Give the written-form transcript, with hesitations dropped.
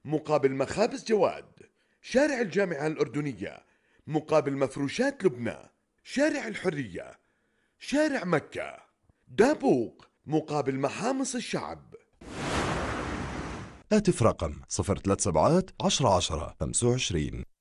مقابل مخابز جواد، شارع الجامعة الأردنية، مقابل مفروشات لبنى، شارع الحرية، شارع مكة. دابوق مقابل محامص الشعب. هاتف رقم 037 10 10 25.